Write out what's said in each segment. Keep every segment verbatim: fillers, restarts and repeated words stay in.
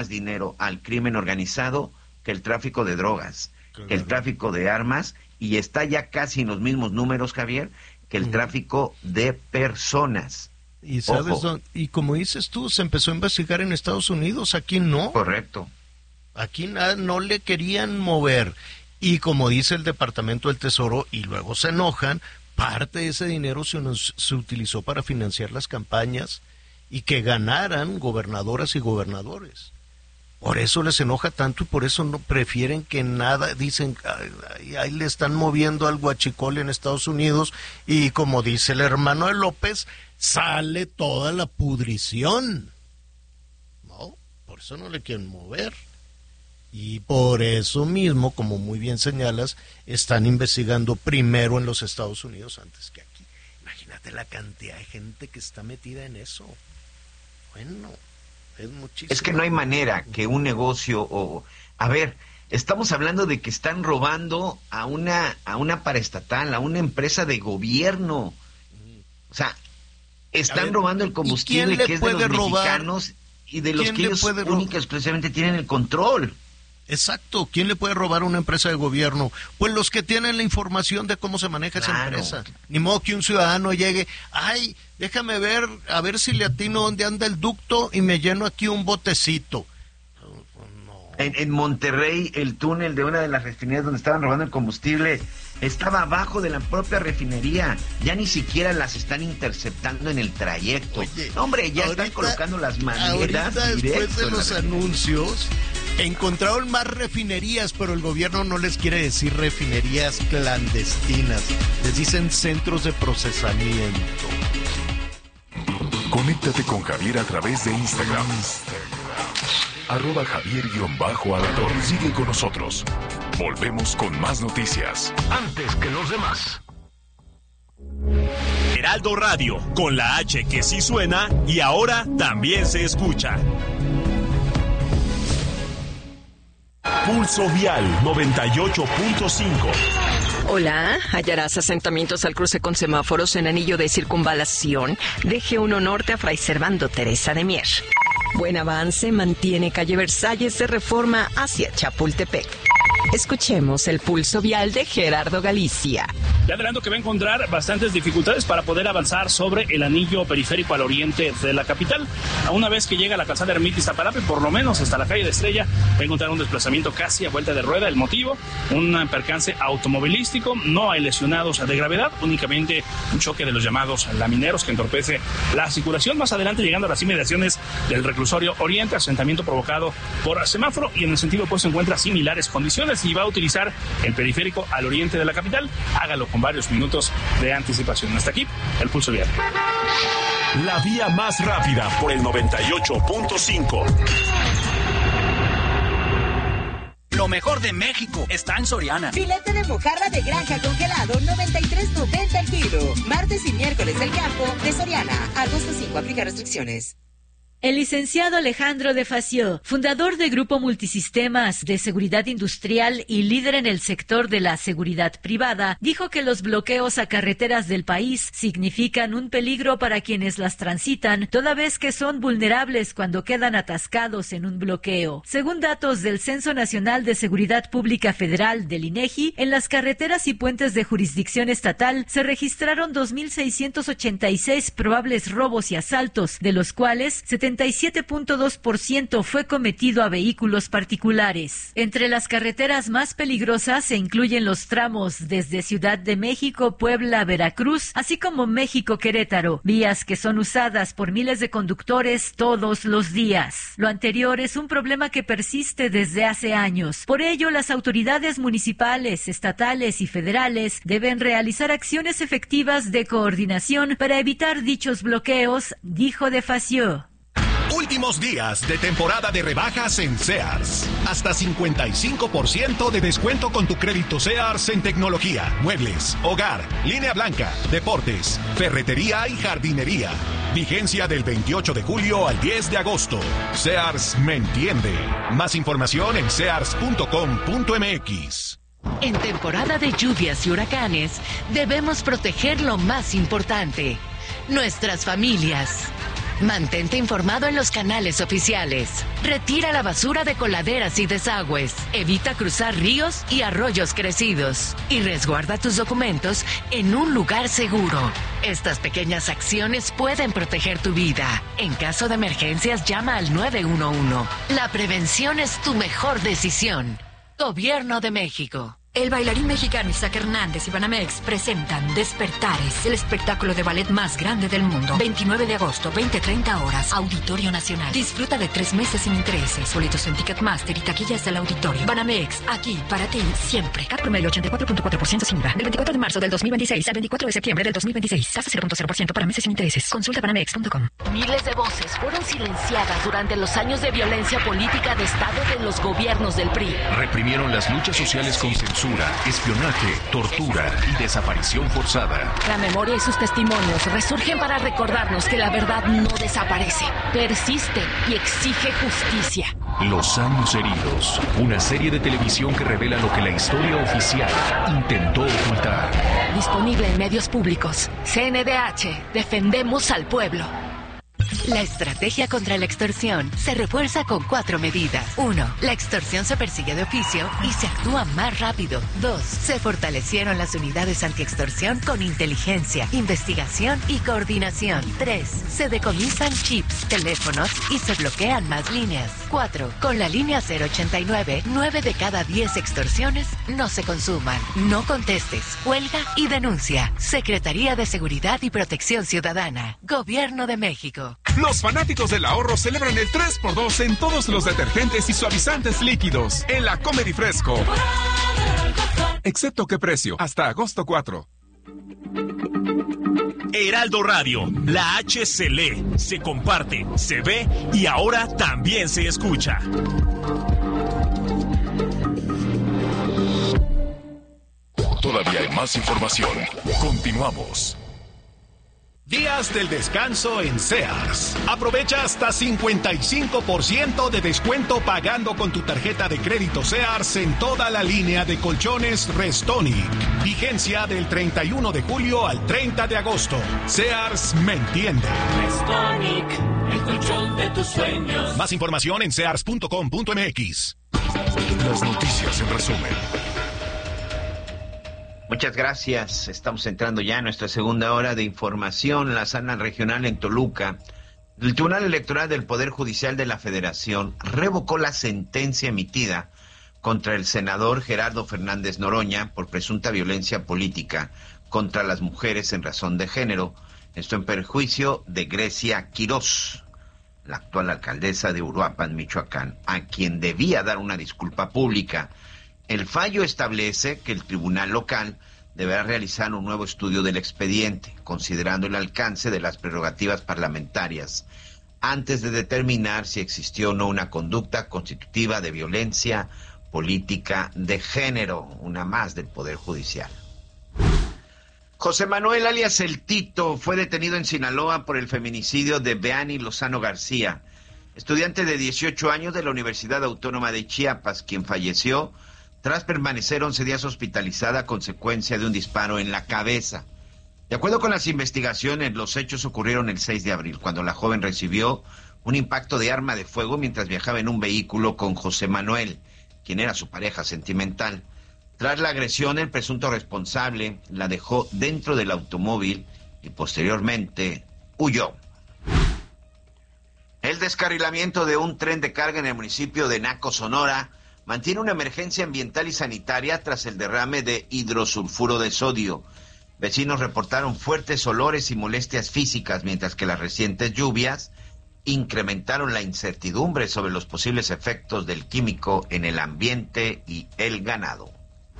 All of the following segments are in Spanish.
dinero al crimen organizado que el tráfico de drogas, claro, que el tráfico de armas, y está ya casi en los mismos números, Javier, que el uh-huh. tráfico de personas. Y sabes, don, y como dices tú, se empezó a investigar en Estados Unidos, aquí no. Correcto. Aquí nada, no le querían mover. Y como dice el Departamento del Tesoro, y luego se enojan, parte de ese dinero se, nos, se utilizó para financiar las campañas y que ganaran gobernadoras y gobernadores. Por eso les enoja tanto y por eso no prefieren que nada, dicen, ay, ahí le están moviendo al huachicol en Estados Unidos, y como dice el hermano de López, sale toda la pudrición. No, por eso no le quieren mover. Y por eso mismo, como muy bien señalas, están investigando primero en los Estados Unidos antes que aquí. Imagínate la cantidad de gente que está metida en eso. Bueno, es muchísimo. Es que no hay manera que un negocio o... A ver, estamos hablando de que están robando a una, a una paraestatal, a una empresa de gobierno. O sea, están ver, robando el combustible que es de los robar? mexicanos y de los que ellos únicamente exclusivamente tienen el control. Exacto, ¿quién le puede robar a una empresa de gobierno? Pues los que tienen la información de cómo se maneja claro. esa empresa. Ni modo que un ciudadano llegue, ay, déjame ver, a ver si le atino dónde anda el ducto y me lleno aquí un botecito. No. En, en Monterrey, el túnel de una de las refinerías donde estaban robando el combustible estaba abajo de la propia refinería. Ya ni siquiera las están interceptando en el trayecto. Oye, no, hombre, ya ahorita, están colocando las maneras después de los anuncios. Encontraron más refinerías, pero el gobierno no les quiere decir refinerías clandestinas. Les dicen centros de procesamiento. Conéctate con Javier a través de Instagram. Arroba Javier-Alador. Sigue con nosotros. Volvemos con más noticias. Antes que los demás. Heraldo Radio, con la H que sí suena y ahora también se escucha. Pulso Vial noventa y ocho punto cinco. Hola, hallarás asentamientos al cruce con semáforos en anillo de circunvalación de G uno Norte a Fray Servando Teresa de Mier. Buen avance mantiene calle Versalles de Reforma hacia Chapultepec. Escuchemos el pulso vial de Gerardo Galicia. Le adelanto que va a encontrar bastantes dificultades para poder avanzar sobre el anillo periférico al oriente de la capital. A una vez que llega a la calzada Ermita Iztapalapa, por lo menos hasta la calle de Estrella, va a encontrar un desplazamiento casi a vuelta de rueda. El motivo, un percance automovilístico. No hay lesionados de gravedad, únicamente un choque de los llamados lamineros que entorpece la circulación. Más adelante, llegando a las inmediaciones del reclusorio oriente, asentamiento provocado por semáforo, y en el sentido opuesto encuentra similares condiciones y va a utilizar el periférico al oriente de la capital. Hágalo con varios minutos de anticipación. Hasta aquí, el pulso vial. La vía más rápida por el noventa y ocho punto cinco. Lo mejor de México está en Soriana. Filete de mojarra de granja congelado, noventa y tres noventa el kilo. Martes y miércoles del campo de Soriana. Agosto cinco, aplica restricciones. El licenciado Alejandro de Facio, fundador de Grupo Multisistemas de Seguridad Industrial y líder en el sector de la seguridad privada, dijo que los bloqueos a carreteras del país significan un peligro para quienes las transitan, toda vez que son vulnerables cuando quedan atascados en un bloqueo. Según datos del Censo Nacional de Seguridad Pública Federal del INEGI, en las carreteras y puentes de jurisdicción estatal se registraron dos mil seiscientos ochenta y seis probables robos y asaltos, de los cuales setenta y siete punto dos por ciento fue cometido a vehículos particulares. Entre las carreteras más peligrosas se incluyen los tramos desde Ciudad de México, Puebla, Veracruz, así como México-Querétaro, vías que son usadas por miles de conductores todos los días. Lo anterior es un problema que persiste desde hace años. Por ello, las autoridades municipales, estatales y federales deben realizar acciones efectivas de coordinación para evitar dichos bloqueos, dijo de Facio. Últimos días de temporada de rebajas en Sears. Hasta cincuenta y cinco por ciento de descuento con tu crédito Sears en tecnología, muebles, hogar, línea blanca, deportes, ferretería y jardinería. Vigencia del veintiocho de julio al diez de agosto. Sears me entiende. Más información en sears punto com punto m x. En temporada de lluvias y huracanes, debemos proteger lo más importante: nuestras familias. Mantente informado en los canales oficiales. Retira la basura de coladeras y desagües. Evita cruzar ríos y arroyos crecidos. Y resguarda tus documentos en un lugar seguro. Estas pequeñas acciones pueden proteger tu vida. En caso de emergencias, llama al nueve uno uno. La prevención es tu mejor decisión. Gobierno de México. El bailarín mexicano Isaac Hernández y Banamex presentan Despertares, el espectáculo de ballet más grande del mundo. veintinueve de agosto, veinte treinta horas, Auditorio Nacional. Disfruta de tres meses sin intereses. Boletos en Ticketmaster y taquillas del auditorio. Banamex, aquí para ti siempre. C A T promedio ochenta y cuatro punto cuatro por ciento sin I V A. Del veinticuatro de marzo del dos mil veintiséis al veinticuatro de septiembre del dos mil veintiséis. Tasa cero punto cero por ciento para meses sin intereses. Consulta banamex punto com. Miles de voces fueron silenciadas durante los años de violencia política de Estado de los gobiernos del P R I. Reprimieron las luchas sociales con censura, espionaje, tortura y desaparición forzada. La memoria y sus testimonios resurgen para recordarnos que la verdad no desaparece, persiste y exige justicia. Los años heridos, una serie de televisión que revela lo que la historia oficial intentó ocultar. Disponible en medios públicos. C N D H, defendemos al pueblo. La estrategia contra la extorsión se refuerza con cuatro medidas. Uno, la extorsión se persigue de oficio y se actúa más rápido. Dos, se fortalecieron las unidades antiextorsión con inteligencia, investigación y coordinación. Tres, se decomisan chips, teléfonos y se bloquean más líneas. Cuatro, con la línea cero ochenta y nueve, nueve de cada diez extorsiones no se consuman. No contestes, cuelga y denuncia. Secretaría de Seguridad y Protección Ciudadana. Gobierno de México. Los fanáticos del ahorro celebran el tres por dos en todos los detergentes y suavizantes líquidos en la Comedy Fresco. Excepto qué precio, hasta agosto cuatro. Heraldo Radio, la H se lee, se comparte, se ve y ahora también se escucha. Todavía hay más información. Continuamos. Días del descanso en Sears. Aprovecha hasta cincuenta y cinco por ciento de descuento pagando con tu tarjeta de crédito Sears en toda la línea de colchones Restonic. Vigencia del treinta y uno de julio al treinta de agosto. Sears me entiende. Restonic, el colchón de tus sueños. Más información en sears punto com punto m x. Las noticias en resumen. Muchas gracias. Estamos entrando ya en nuestra segunda hora de información. La sala regional en Toluca. El Tribunal Electoral del Poder Judicial de la Federación revocó la sentencia emitida contra el senador Gerardo Fernández Noroña por presunta violencia política contra las mujeres en razón de género. Esto en perjuicio de Grecia Quirós, la actual alcaldesa de Uruapan, Michoacán, a quien debía dar una disculpa pública. El fallo establece que el tribunal local deberá realizar un nuevo estudio del expediente, considerando el alcance de las prerrogativas parlamentarias, antes de determinar si existió o no una conducta constitutiva de violencia política de género, una más del Poder Judicial. José Manuel alias El Tito fue detenido en Sinaloa por el feminicidio de Beani Lozano García, estudiante de dieciocho años de la Universidad Autónoma de Chiapas, quien falleció tras permanecer once días hospitalizada a consecuencia de un disparo en la cabeza. De acuerdo con las investigaciones, los hechos ocurrieron el seis de abril, cuando la joven recibió un impacto de arma de fuego mientras viajaba en un vehículo con José Manuel, quien era su pareja sentimental. Tras la agresión, el presunto responsable la dejó dentro del automóvil y posteriormente huyó. El descarrilamiento de un tren de carga en el municipio de Naco, Sonora, mantiene una emergencia ambiental y sanitaria tras el derrame de hidrosulfuro de sodio. Vecinos reportaron fuertes olores y molestias físicas, mientras que las recientes lluvias incrementaron la incertidumbre sobre los posibles efectos del químico en el ambiente y el ganado.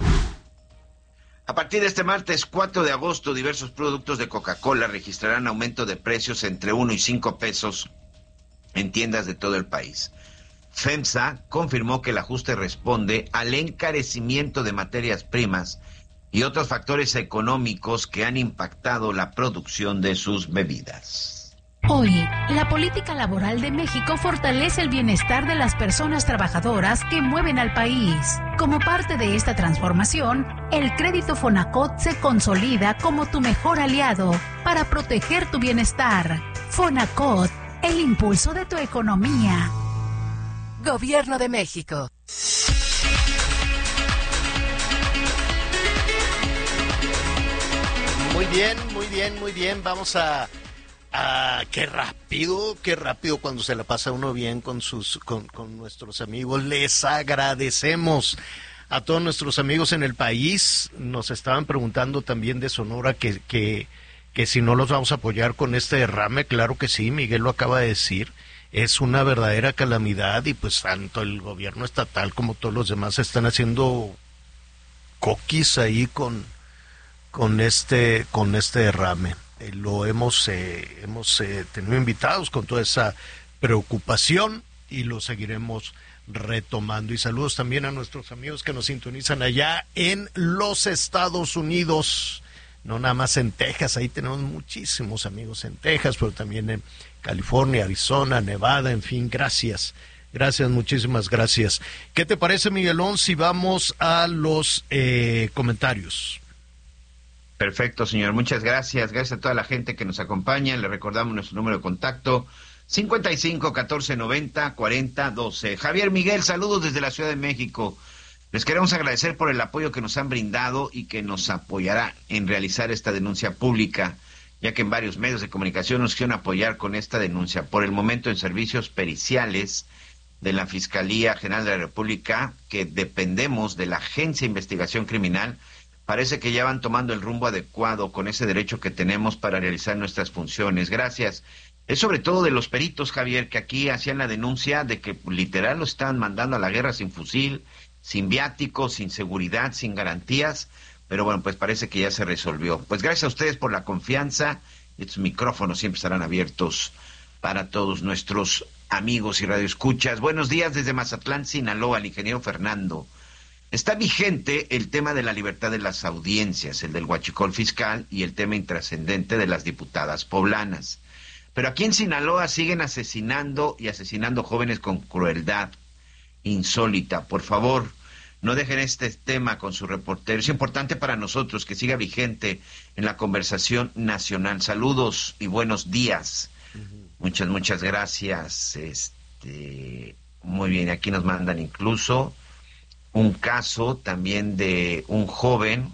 A partir de este martes cuatro de agosto, diversos productos de Coca-Cola registrarán aumento de precios entre uno y cinco pesos en tiendas de todo el país. FEMSA confirmó que el ajuste responde al encarecimiento de materias primas y otros factores económicos que han impactado la producción de sus bebidas. Hoy, la política laboral de México fortalece el bienestar de las personas trabajadoras que mueven al país. Como parte de esta transformación, el crédito Fonacot se consolida como tu mejor aliado para proteger tu bienestar. Fonacot, el impulso de tu economía. Gobierno de México. Muy bien, muy bien, muy bien. Vamos a... a qué rápido, qué rápido cuando se la pasa uno bien con, sus, con, con nuestros amigos. Les agradecemos a todos nuestros amigos en el país. Nos estaban preguntando también de Sonora que, que, que si no los vamos a apoyar con este derrame. Claro que sí, Miguel lo acaba de decir. Es una verdadera calamidad y pues tanto el gobierno estatal como todos los demás están haciendo coquis ahí con, con, este, con este derrame. Eh, lo hemos, eh, hemos eh, tenido invitados con toda esa preocupación y lo seguiremos retomando. Y saludos también a nuestros amigos que nos sintonizan allá en los Estados Unidos, no nada más en Texas. Ahí tenemos muchísimos amigos en Texas, pero también en California, Arizona, Nevada, en fin, gracias. Gracias, muchísimas gracias. ¿Qué te parece, Miguelón, si vamos a los eh, comentarios? Perfecto, señor. Muchas gracias. Gracias a toda la gente que nos acompaña. Le recordamos nuestro número de contacto, cincuenta y cinco, catorce, noventa, cuarenta, doce. Javier Miguel, saludos desde la Ciudad de México. Les queremos agradecer por el apoyo que nos han brindado y que nos apoyará en realizar esta denuncia pública, ya que en varios medios de comunicación nos quieren apoyar con esta denuncia. Por el momento, en servicios periciales de la Fiscalía General de la República, que dependemos de la Agencia de Investigación Criminal, parece que ya van tomando el rumbo adecuado con ese derecho que tenemos para realizar nuestras funciones. Gracias. Es sobre todo de los peritos, Javier, que aquí hacían la denuncia de que literal lo estaban mandando a la guerra sin fusil, sin viáticos, sin seguridad, sin garantías. Pero bueno, pues parece que ya se resolvió. Pues gracias a ustedes por la confianza. Estos micrófonos siempre estarán abiertos para todos nuestros amigos y radioescuchas. Buenos días desde Mazatlán, Sinaloa, al ingeniero Fernando. Está vigente el tema de la libertad de las audiencias, el del huachicol fiscal y el tema intrascendente de las diputadas poblanas. Pero aquí en Sinaloa siguen asesinando y asesinando jóvenes con crueldad insólita. Por favor, no dejen este tema con su reportero. Es importante para nosotros que siga vigente en la conversación nacional. Saludos y buenos días. Uh-huh. Muchas, muchas gracias. Este, muy bien, aquí nos mandan incluso un caso también de un joven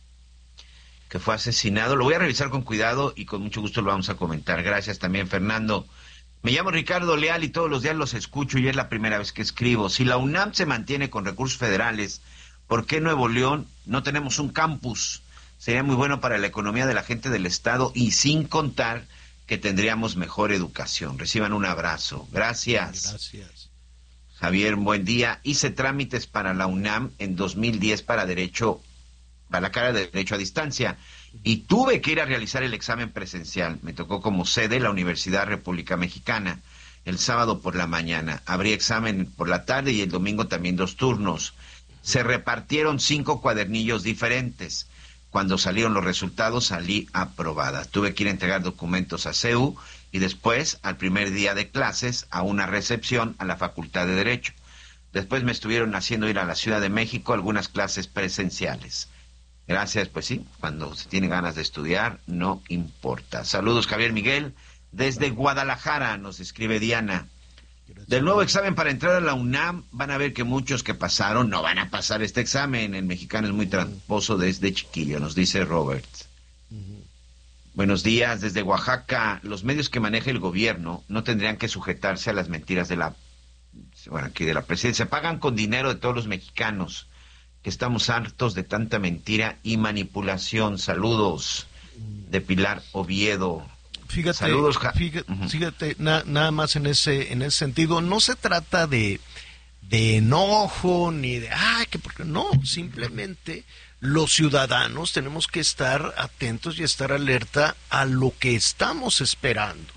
que fue asesinado. Lo voy a revisar con cuidado y con mucho gusto lo vamos a comentar. Gracias también, Fernando. Me llamo Ricardo Leal y todos los días los escucho y es la primera vez que escribo. Si la UNAM se mantiene con recursos federales, ¿por qué Nuevo León no tenemos un campus? Sería muy bueno para la economía de la gente del estado y sin contar que tendríamos mejor educación. Reciban un abrazo. Gracias. Gracias. Javier, buen día. Hice trámites para la UNAM en dos mil diez para derecho, para la carrera de Derecho a Distancia. Y tuve que ir a realizar el examen presencial. Me tocó como sede la Universidad República Mexicana. El sábado por la mañana. Habría examen por la tarde y el domingo también dos turnos. Se repartieron cinco cuadernillos diferentes. Cuando salieron los resultados salí aprobada. Tuve que ir a entregar documentos a C E U y después, al primer día de clases, a una recepción a la Facultad de Derecho. Después me estuvieron haciendo ir a la Ciudad de México a algunas clases presenciales. Gracias, pues sí, cuando se tiene ganas de estudiar, no importa. Saludos, Javier Miguel, desde Guadalajara, nos escribe Diana. Gracias. Del nuevo examen para entrar a la UNAM, van a ver que muchos que pasaron no van a pasar este examen. El mexicano es muy tramposo desde chiquillo, nos dice Robert. Uh-huh. Buenos días, desde Oaxaca. Los medios que maneja el gobierno no tendrían que sujetarse a las mentiras de la, bueno, aquí de la presidencia. Pagan con dinero de todos los mexicanos. Estamos hartos de tanta mentira y manipulación. Saludos de Pilar Oviedo. Fíjate, Saludos, ja- fíjate, uh-huh. fíjate na, nada más en ese en ese sentido. No se trata de, de enojo ni de, ay, que porque no, simplemente los ciudadanos tenemos que estar atentos y estar alerta a lo que estamos esperando.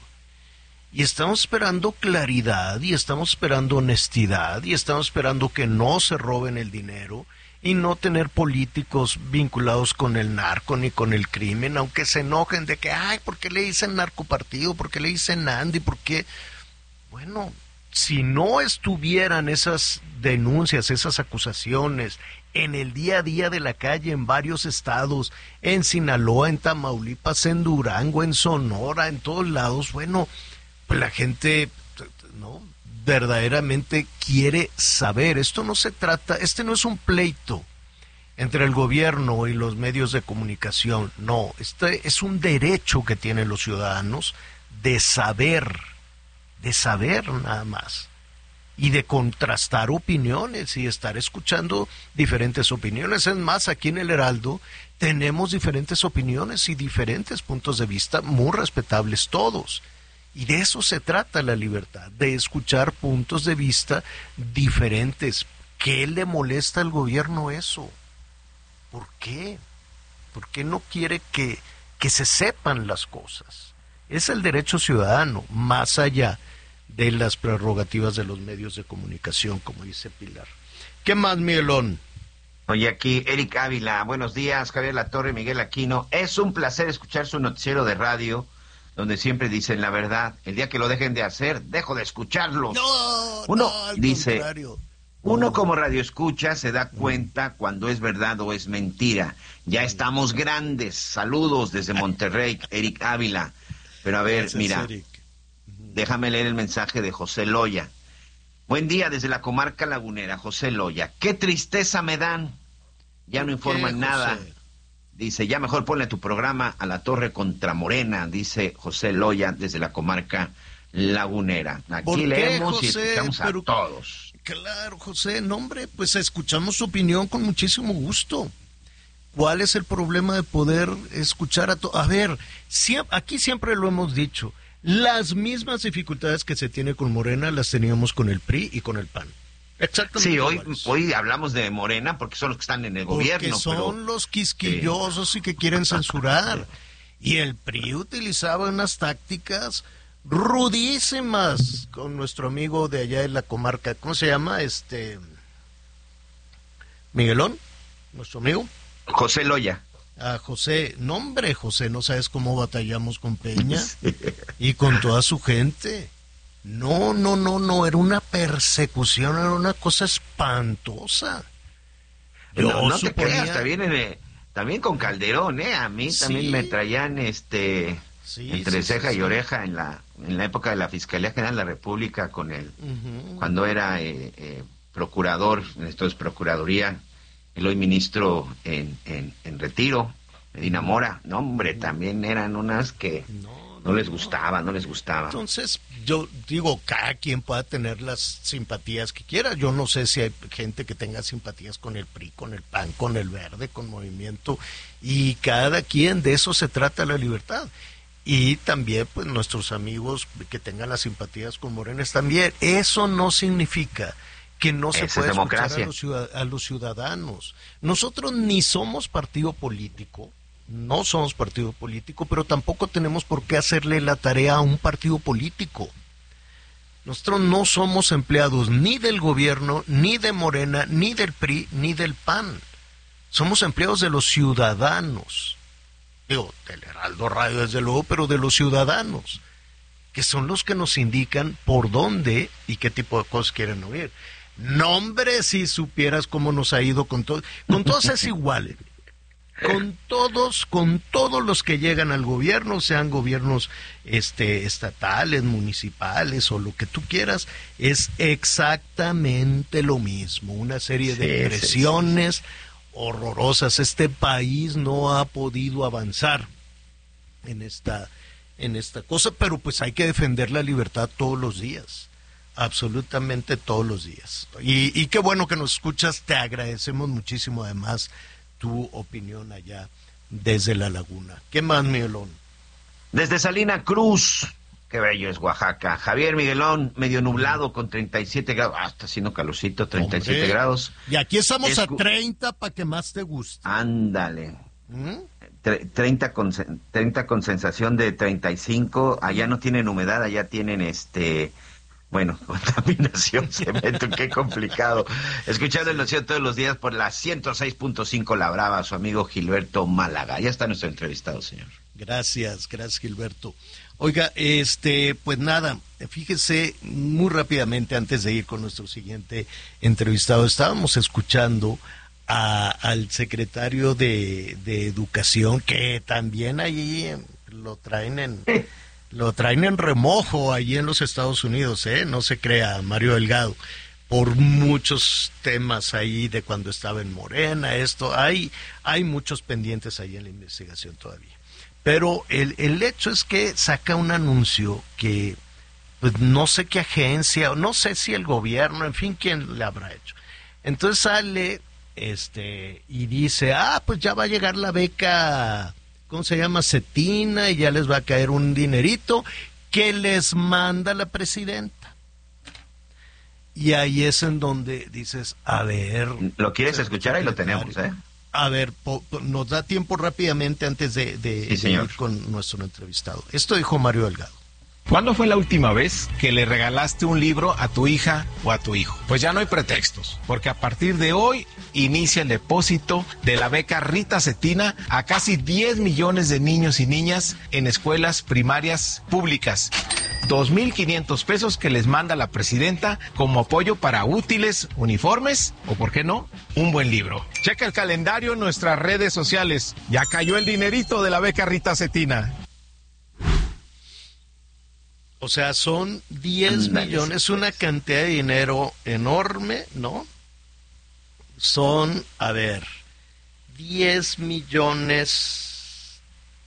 Y estamos esperando claridad, y estamos esperando honestidad, y estamos esperando que no se roben el dinero, y no tener políticos vinculados con el narco ni con el crimen, aunque se enojen de que, ay, ¿por qué le dicen narcopartido? ¿Por qué le dicen Andy? ¿Por qué? Bueno, si no estuvieran esas denuncias, esas acusaciones en el día a día de la calle en varios estados, en Sinaloa, en Tamaulipas, en Durango, en Sonora, en todos lados, bueno, pues la gente, ¿no?, verdaderamente quiere saber. Esto no se trata, este no es un pleito entre el gobierno y los medios de comunicación, no, este es un derecho que tienen los ciudadanos de saber, de saber nada más, y de contrastar opiniones y estar escuchando diferentes opiniones. Es más, aquí en el Heraldo tenemos diferentes opiniones y diferentes puntos de vista muy respetables todos. Y de eso se trata la libertad, de escuchar puntos de vista diferentes. ¿Qué le molesta al gobierno eso? ¿Por qué? ¿Por qué no quiere que, que se sepan las cosas? Es el derecho ciudadano, más allá de las prerrogativas de los medios de comunicación, como dice Pilar. ¿Qué más, Miguelón? Oye, aquí Eric Ávila, buenos días, Javier Latorre, Miguel Aquino. Es un placer escuchar su noticiero de radio, donde siempre dicen la verdad. El día que lo dejen de hacer, dejo de escucharlos. No, uno no, al dice, contrario. Uno como radio escucha se da cuenta cuando es verdad o es mentira. Ya estamos grandes. Saludos desde Monterrey, Eric Ávila. Pero a ver, Gracias, mira, Eric. Déjame leer el mensaje de José Loya. Buen día desde la comarca lagunera, José Loya. Qué tristeza me dan. Ya no informan ¿Qué, nada. José? Dice, ya mejor ponle tu programa a la torre contra Morena, dice José Loya desde la comarca lagunera. Aquí leemos José? y escuchamos a Pero, todos. Claro, José, no, hombre, pues escuchamos su opinión con muchísimo gusto. ¿Cuál es el problema de poder escuchar a todos? A ver, si, aquí siempre lo hemos dicho, las mismas dificultades que se tiene con Morena las teníamos con el P R I y con el P A N. Exactamente. Sí, hoy, iguales. hoy hablamos de Morena porque son los que están en el Porque gobierno. son pero, los quisquillosos y que quieren censurar. Y el P R I utilizaba unas tácticas rudísimas con nuestro amigo de allá en la comarca. ¿Cómo se llama? Este Miguelón, nuestro amigo. José Loya. A José, no hombre, José, no sabes cómo batallamos con Peña y con toda su gente. No, no, no, no, era una persecución, era una cosa espantosa. Yo no no te suponía... creas, también, eh, también con Calderón, ¿eh? A mí Sí. también me traían este Sí, entre sí, ceja sí, y sí. oreja en la en la época de la Fiscalía General de la República con el Ujú. cuando era eh, eh, procurador, esto es Procuraduría, el hoy ministro en, en, en retiro, Medina Mora. No, hombre, también eran unas que no, no les gustaba, no les gustaba. Entonces, yo digo, cada quien pueda tener las simpatías que quiera. Yo no sé si hay gente que tenga simpatías con el P R I, con el P A N, con el Verde, con Movimiento, y cada quien, de eso se trata la libertad. Y también, pues, nuestros amigos que tengan las simpatías con Morenes también. Eso no significa que no se Esa puede es escuchar democracia. a los, ciudad- a los ciudadanos. Nosotros ni somos partido político, no somos partido político, pero tampoco tenemos por qué hacerle la tarea a un partido político. Nosotros no somos empleados ni del gobierno, ni de Morena, ni del P R I, ni del P A N. Somos empleados de los ciudadanos. Digo, del Heraldo Radio desde luego, pero de los ciudadanos, que son los que nos indican por dónde y qué tipo de cosas quieren oír. No, hombre, si supieras cómo nos ha ido con todos. Con todos es igual. Con todos, con todos los que llegan al gobierno, sean gobiernos este, estatales, municipales o lo que tú quieras, es exactamente lo mismo. Una serie Sí, de presiones sí, sí. horrorosas. Este país no ha podido avanzar en esta, en esta cosa, pero pues hay que defender la libertad todos los días. Absolutamente todos los días. Y, y qué bueno que nos escuchas, te agradecemos muchísimo además tu opinión allá desde La Laguna. ¿Qué más, Miguelón? Desde Salina Cruz, qué bello es Oaxaca. Javier Miguelón, medio nublado con treinta y siete grados. Ah, está haciendo calorcito, treinta y siete Hombre, grados. Y aquí estamos Escu- a treinta para que más te guste. Ándale. ¿Mm? Tre- treinta con, sen- treinta con sensación de treinta y cinco. Allá no tienen humedad, allá tienen este... Bueno, contaminación, cemento, qué complicado. Escuchando el noticiero todos los días por la ciento seis punto cinco La Brava, su amigo Gilberto Málaga. Ya está nuestro entrevistado, señor. Gracias, gracias Gilberto. Oiga, este, pues nada, fíjese muy rápidamente antes de ir con nuestro siguiente entrevistado, estábamos escuchando a, al secretario de, de Educación, que también ahí lo traen en, lo traen en remojo allí en los Estados Unidos, ¿eh? No se crea, Mario Delgado, por muchos temas ahí de cuando estaba en Morena, esto, hay, hay muchos pendientes ahí en la investigación todavía. Pero el, el hecho es que saca un anuncio que, pues no sé qué agencia, o no sé si el gobierno, en fin, quién le habrá hecho. Entonces sale este y dice, ah, pues ya va a llegar la beca, ¿cómo se llama? Cetina, y ya les va a caer un dinerito que les manda la presidenta. Y ahí es en donde dices, a ver... ¿Lo quieres escuchar? Ahí lo tenemos, ¿eh? A ver, po, po, nos da tiempo rápidamente antes de, de, sí, de ir con nuestro entrevistado. Esto dijo Mario Delgado. ¿Cuándo fue la última vez que le regalaste un libro a tu hija o a tu hijo? Pues ya no hay pretextos, porque a partir de hoy inicia el depósito de la beca Rita Cetina a casi diez millones de niños y niñas en escuelas primarias públicas. dos mil quinientos pesos que les manda la presidenta como apoyo para útiles, uniformes o, ¿por qué no?, un buen libro. Checa el calendario en nuestras redes sociales. Ya cayó el dinerito de la beca Rita Cetina. O sea, son diez millones, una cantidad de dinero enorme, ¿no? Son, a ver, diez millones,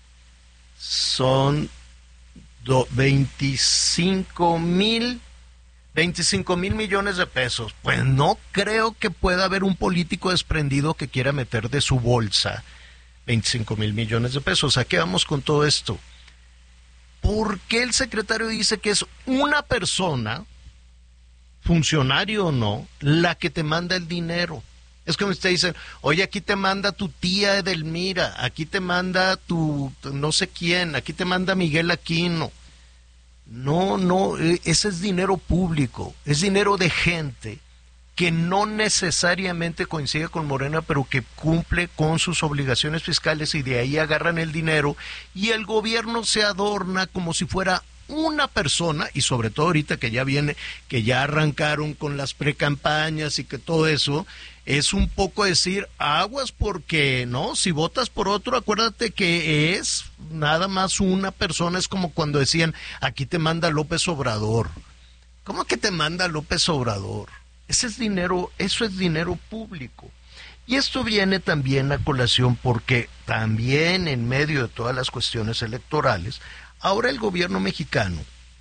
son do, veinticinco mil, veinticinco mil millones de pesos. Pues no creo que pueda haber un político desprendido que quiera meter de su bolsa veinticinco mil millones de pesos. ¿A qué vamos con todo esto? ¿Por qué el secretario dice que es una persona, funcionario o no, la que te manda el dinero? Es como si te dicen, oye, aquí te manda tu tía Edelmira, aquí te manda tu, tu no sé quién, aquí te manda Miguel Aquino. No, no, ese es dinero público, es dinero de gente que no necesariamente coincide con Morena, pero que cumple con sus obligaciones fiscales, y de ahí agarran el dinero, y el gobierno se adorna como si fuera una persona, y sobre todo ahorita que ya viene, que ya arrancaron con las precampañas y que todo eso, es un poco decir, aguas, porque no, si votas por otro, acuérdate que es nada más una persona. Es como cuando decían, aquí te manda López Obrador. ¿Cómo que te manda López Obrador? Ese es dinero, eso es dinero público. Y esto viene también a colación porque también en medio de todas las cuestiones electorales, ahora el gobierno mexicano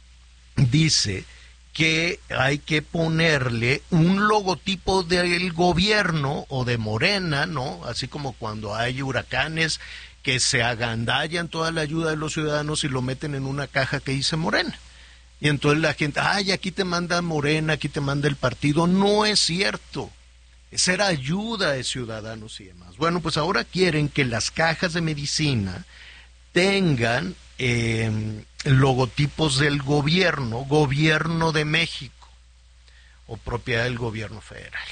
dice que hay que ponerle un logotipo del gobierno o de Morena, ¿no? Así como cuando hay huracanes que se agandallan toda la ayuda de los ciudadanos y lo meten en una caja que dice Morena. Y entonces la gente, ay, aquí te manda Morena, aquí te manda el partido. No es cierto. Esa era ayuda de ciudadanos y demás. Bueno, pues ahora quieren que las cajas de medicina tengan eh, logotipos del gobierno, gobierno de México, o propiedad del gobierno federal.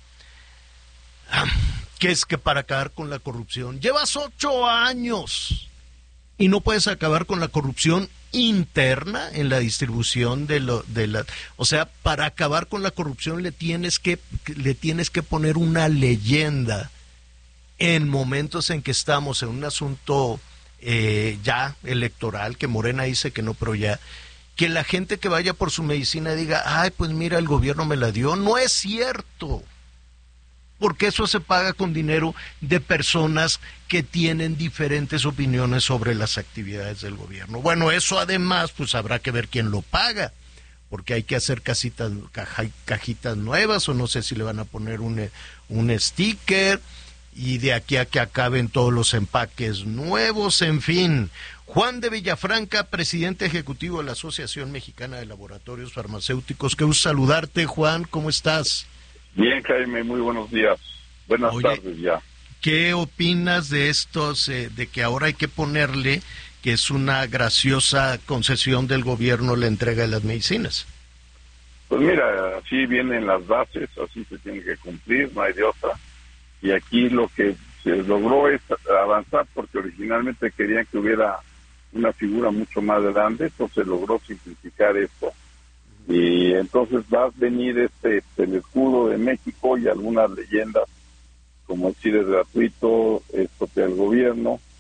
Ah, ¿qué es que para acabar con la corrupción? Llevas ocho años y no puedes acabar con la corrupción interna en la distribución de lo de la, o sea, para acabar con la corrupción le tienes que le tienes que poner una leyenda en momentos en que estamos en un asunto eh, ya electoral, que Morena dice que no, pero ya que la gente que vaya por su medicina diga, ay, pues mira, el gobierno me la dio. No es cierto, porque eso se paga con dinero de personas que tienen diferentes opiniones sobre las actividades del gobierno. Bueno, eso además, pues habrá que ver quién lo paga, porque hay que hacer casitas, caja, cajitas nuevas, o no sé si le van a poner un, un sticker, y de aquí a que acaben todos los empaques nuevos, en fin. Juan de Villafranca, presidente ejecutivo de la Asociación Mexicana de Laboratorios Farmacéuticos. Qué gusto saludarte, Juan, ¿cómo estás? Bien, Jaime, muy buenos días. Buenas Oye, tardes ya. ¿Qué opinas de estos, eh, de que ahora hay que ponerle que es una graciosa concesión del gobierno la entrega de las medicinas? Pues mira, así vienen las bases, así se tiene que cumplir, no hay de otra. Y aquí lo que se logró es avanzar, porque originalmente querían que hubiera una figura mucho más grande, entonces se logró simplificar esto. Y entonces va a venir este el escudo de México y algunas leyendas, como decir es gratuito, es propiedad del gobierno,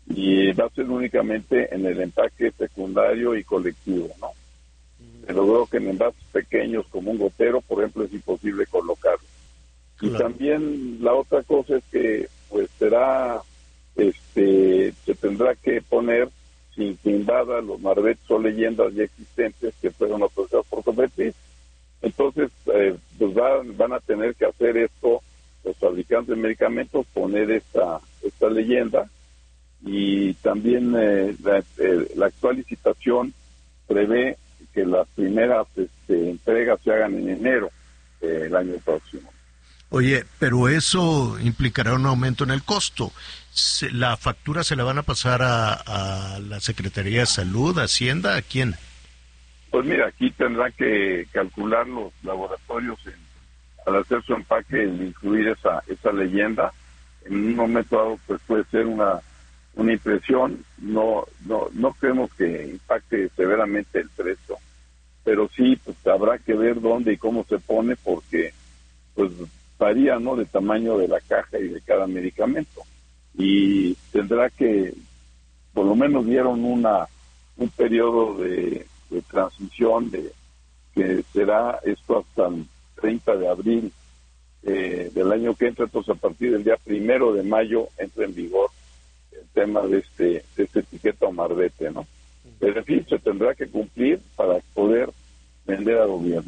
y va a ser únicamente en el empaque secundario y colectivo, ¿no? Pero veo que en envases pequeños como un gotero, por ejemplo, es imposible colocarlo. Claro. Y también la otra cosa es que pues será, este, se tendrá que poner sin que invada los marbetes o leyendas ya existentes que fueron autorizados por Cofepris. Entonces, eh, pues van, van a tener que hacer esto los fabricantes de medicamentos, poner esta esta leyenda, y también eh, la, eh, la actual licitación prevé que las primeras este, entregas se hagan en enero del eh, año próximo. Oye, pero eso implicará un aumento en el costo. Se, ¿La factura se la van a pasar a, a la Secretaría de Salud, Hacienda, a quién? Pues mira, aquí tendrán que calcular los laboratorios en, al hacer su empaque, el incluir esa esa leyenda. En un momento dado pues puede ser una una impresión, no no no creemos que impacte severamente el precio, pero sí pues habrá que ver dónde y cómo se pone, porque pues varía, ¿no?, de tamaño de la caja y de cada medicamento, y tendrá que, por lo menos dieron una un periodo de, de transición de que será esto hasta el treinta de abril eh, del año que entra. Entonces a partir del día primero de mayo entra en vigor el tema de este de este etiqueta o marbete, ¿no? Pero en fin, se tendrá que cumplir para poder vender al gobierno.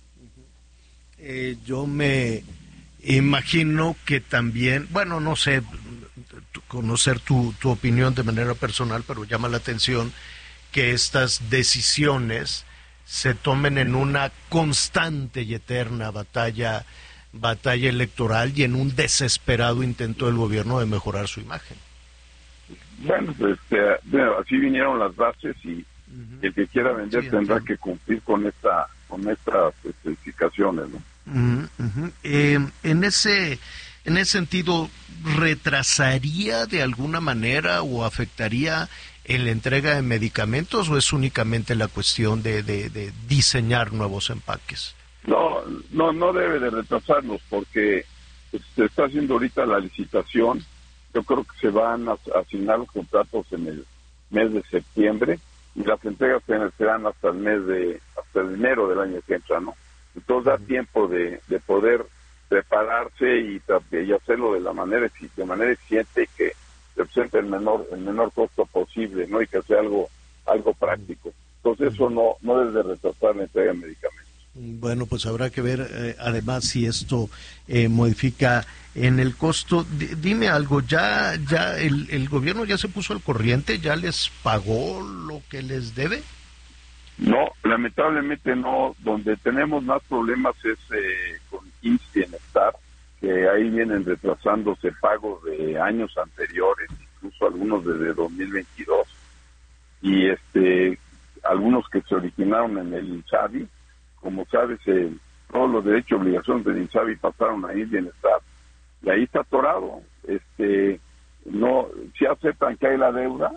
Eh, yo me imagino que también, bueno, no sé, conocer tu, tu opinión de manera personal, pero llama la atención que estas decisiones se tomen en una constante y eterna batalla batalla electoral y en un desesperado intento del gobierno de mejorar su imagen. Bueno, pues este, bueno, así vinieron las bases, y uh-huh. el que quiera vender sí, tendrá entiendo. que cumplir con esta con estas especificaciones, ¿no? Uh-huh, uh-huh. Eh, en ese en ese sentido, ¿retrasaría de alguna manera o afectaría en la entrega de medicamentos, o es únicamente la cuestión de, de, de diseñar nuevos empaques? No, no, no debe de retrasarlos, porque pues, se está haciendo ahorita la licitación. Yo creo que se van a asignar los contratos en el mes de septiembre, y las entregas serán hasta el mes de, hasta el enero del año que entra, ¿no? Entonces da tiempo de, de poder prepararse y, y hacerlo de la manera de manera eficiente, y que represente el menor el menor costo posible, ¿no? Y que sea algo algo práctico. Entonces eso no no debe de retrasar la entrega de medicamentos. Bueno, pues habrá que ver eh, además si esto eh, modifica en el costo. D- dime algo, ya ya el, el gobierno ya se puso al corriente, ya les pagó lo que les debe. No, lamentablemente no. Donde tenemos más problemas es eh, con I M S S Bienestar, que ahí vienen retrasándose pagos de años anteriores, incluso algunos desde dos mil veintidós, y este algunos que se originaron en el INSABI. Como sabes, eh, todos los derechos y obligaciones del INSABI pasaron a I M S S Bienestar, y ahí está atorado. Este, no, sí aceptan que hay la deuda,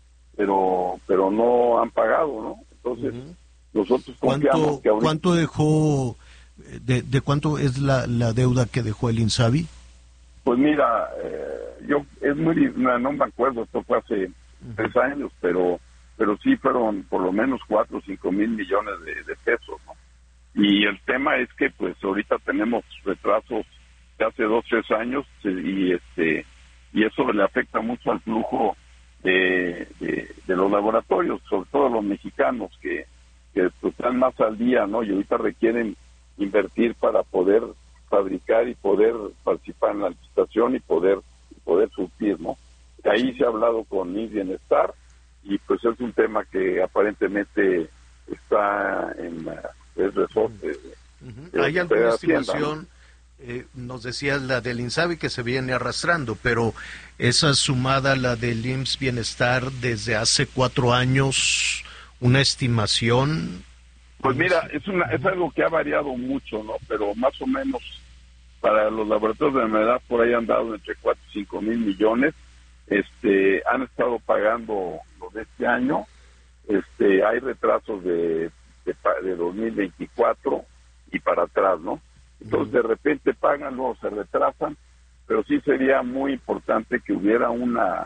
pero pero no han pagado, ¿no? Entonces, uh-huh. nosotros confiamos ¿Cuánto, que ahorita... ¿Cuánto dejó, de, de cuánto es la, la deuda que dejó el INSABI? Pues mira, eh, yo, es muy, no, no me acuerdo, esto fue hace uh-huh. tres años, pero pero sí fueron por lo menos cuatro o cinco mil millones de, de pesos, ¿no? Y el tema es que pues ahorita tenemos retrasos de hace dos, tres años, y este y eso le afecta mucho al flujo de, de, de los laboratorios, sobre todo los mexicanos, que, que pues, están más al día, ¿no? Y ahorita requieren invertir para poder fabricar y poder participar en la licitación y poder poder surtir, ¿no? De ahí se ha hablado con I M S S Bienestar, y pues es un tema que aparentemente está en el resorte. Uh-huh. De, ¿Hay de alguna estimación? Eh, nos decías la del INSABI que se viene arrastrando, pero esa sumada a la del I M S S Bienestar desde hace cuatro años, ¿una estimación? Pues mira, es una es algo que ha variado mucho, ¿no? Pero más o menos para los laboratorios de enfermedad por ahí han dado entre cuatro y cinco mil millones. Este, han estado pagando lo de este año. Este, hay retrasos de, de, de dos mil veinticuatro y para atrás, ¿no? Entonces de repente pagan, luego se retrasan, pero sí sería muy importante que hubiera una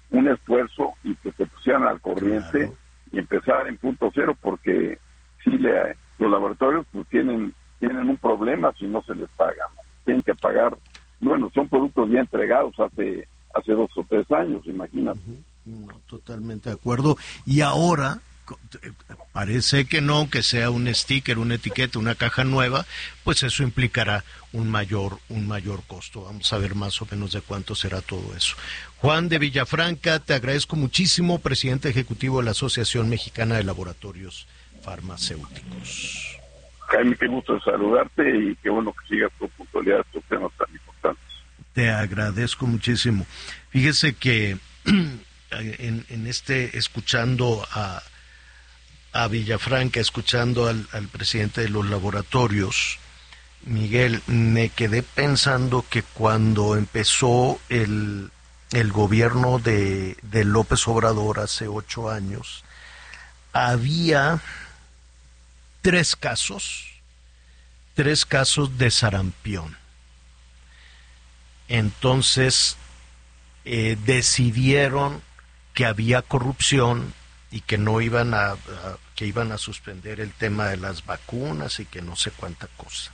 un esfuerzo y que se pusieran al corriente, claro, y empezar en punto cero, porque si le, los laboratorios pues tienen tienen un problema si no se les paga, ¿no? Tienen que pagar, bueno, son productos ya entregados hace hace dos o tres años, imagínate. Uh-huh. No, totalmente de acuerdo. Y ahora parece que no, que sea un sticker, una etiqueta, una caja nueva, pues eso implicará un mayor un mayor costo. Vamos a ver más o menos de cuánto será todo eso. Juan de Villafranca, te agradezco muchísimo, presidente ejecutivo de la Asociación Mexicana de Laboratorios Farmacéuticos. Jaime, qué gusto saludarte y qué bueno que sigas con puntualidad estos temas tan importantes. Te agradezco muchísimo. Fíjese que en, en este, escuchando a a Villafranca, escuchando al, al presidente de los laboratorios, Miguel, me quedé pensando que cuando empezó el, el gobierno de, de López Obrador hace ocho años, había tres casos, tres casos de sarampión. Entonces, eh, decidieron que había corrupción y que no iban a, a que iban a suspender el tema de las vacunas y que no sé cuánta cosa.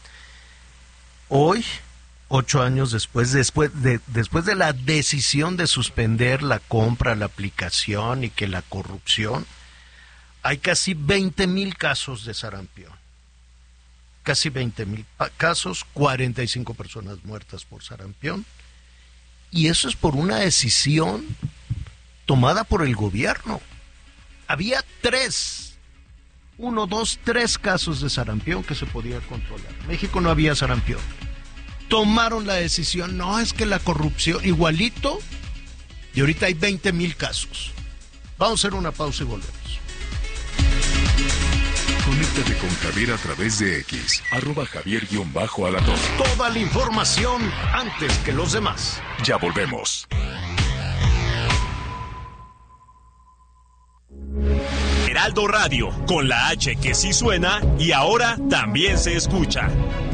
Hoy, ocho años después, después de después de la decisión de suspender la compra, la aplicación y que la corrupción, hay casi veinte mil casos de sarampión. Casi veinte mil casos, cuarenta y cinco personas muertas por sarampión. Y eso es por una decisión tomada por el gobierno. Había tres, uno, dos, tres casos de sarampión que se podía controlar. En México no había sarampión. Tomaron la decisión, no, es que la corrupción, igualito, y ahorita hay veinte mil casos. Vamos a hacer una pausa y volvemos. Conéctate con Javier a través de X, arroba Javier-Alatorre. Toda la información antes que los demás. Ya volvemos. Heraldo Radio, con la H que sí suena y ahora también se escucha.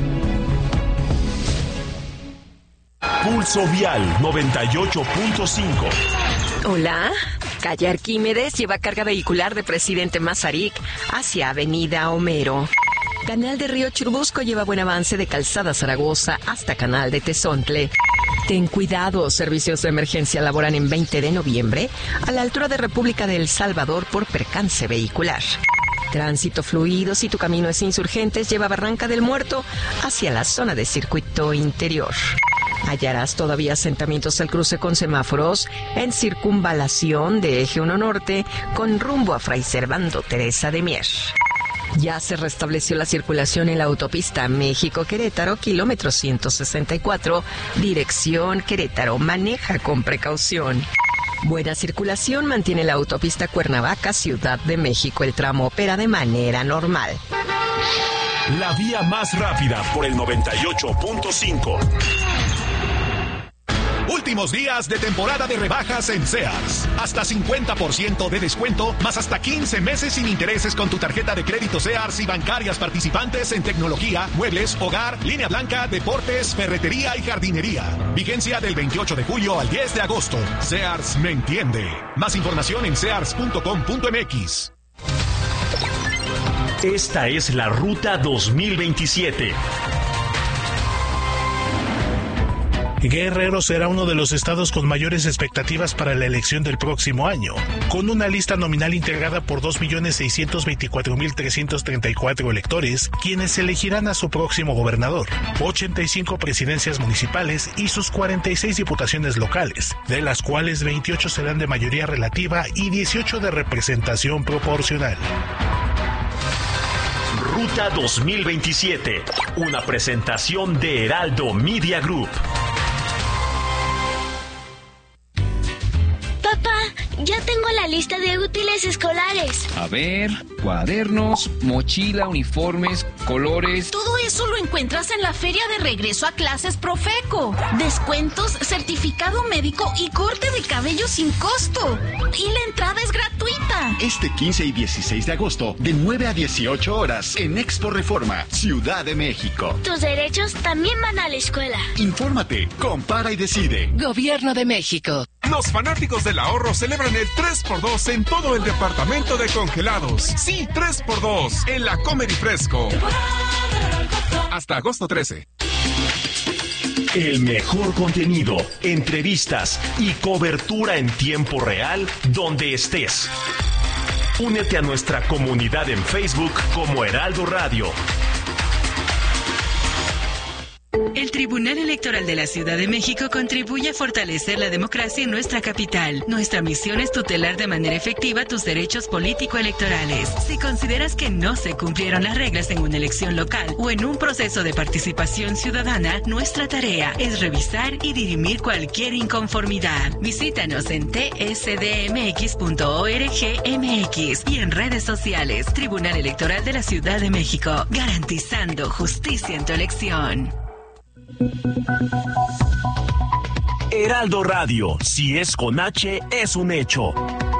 Pulso Vial noventa y ocho punto cinco. Hola, calle Arquímedes lleva carga vehicular de Presidente Mazarik hacia Avenida Homero. Canal de Río Churubusco lleva buen avance de Calzada Zaragoza hasta Canal de Tezontle. Ten cuidado, servicios de emergencia laboran en veinte de noviembre a la altura de República de El Salvador por percance vehicular. Tránsito fluido si tu camino es Insurgentes, lleva Barranca del Muerto hacia la zona de circuito interior. Hallarás todavía asentamientos al cruce con semáforos en circunvalación de Eje uno Norte con rumbo a Fray Servando Teresa de Mier. Ya se restableció la circulación en la autopista México-Querétaro, kilómetro ciento sesenta y cuatro, dirección Querétaro. Maneja con precaución. Buena circulación mantiene la autopista Cuernavaca-Ciudad de México. El tramo opera de manera normal. La vía más rápida por el noventa y ocho punto cinco. Últimos días de temporada de rebajas en Sears. Hasta cincuenta por ciento de descuento, más hasta quince meses sin intereses con tu tarjeta de crédito Sears y bancarias participantes en tecnología, muebles, hogar, línea blanca, deportes, ferretería y jardinería. Vigencia del veintiocho de julio al diez de agosto. Sears me entiende. Más información en sears punto com punto m x. Esta es la Ruta dos mil veintisiete. Guerrero será uno de los estados con mayores expectativas para la elección del próximo año, con una lista nominal integrada por dos millones seiscientos veinticuatro mil trescientos treinta y cuatro electores, quienes elegirán a su próximo gobernador, ochenta y cinco presidencias municipales y sus cuarenta y seis diputaciones locales, de las cuales veintiocho serán de mayoría relativa y dieciocho de representación proporcional. Ruta dos mil veintisiete, una presentación de Heraldo Media Group. Papá, ya tengo la lista de útiles escolares. A ver, cuadernos, mochila, uniformes, colores. Todo eso lo encuentras en la feria de regreso a clases Profeco. Descuentos, certificado médico y corte de cabello sin costo. Y la entrada es gratuita. Este quince y dieciséis de agosto, de nueve a dieciocho horas, en Expo Reforma, Ciudad de México. Tus derechos también van a la escuela. Infórmate, compara y decide. Gobierno de México. Los fanáticos del ahorro celebran el tres por dos en todo el departamento de congelados. Sí, tres por dos en la Comer y Fresco. Hasta agosto trece. El mejor contenido, entrevistas y cobertura en tiempo real donde estés. Únete a nuestra comunidad en Facebook como Heraldo Radio. El Tribunal Electoral de la Ciudad de México contribuye a fortalecer la democracia en nuestra capital. Nuestra misión es tutelar de manera efectiva tus derechos político-electorales. Si consideras que no se cumplieron las reglas en una elección local o en un proceso de participación ciudadana, nuestra tarea es revisar y dirimir cualquier inconformidad. Visítanos en t s d m x punto org m x y en redes sociales. Tribunal Electoral de la Ciudad de México, garantizando justicia en tu elección. Heraldo Radio, si es con H, es un hecho.